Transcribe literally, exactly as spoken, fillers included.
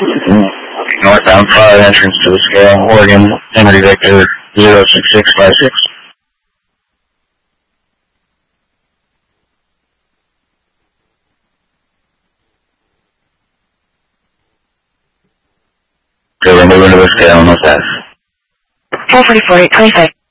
Northbound five, entrance to the scale, Oregon, Henry Victor, zero six six five six. Okay, we're moving to the scale, no pass. four forty-four, eight twenty-five.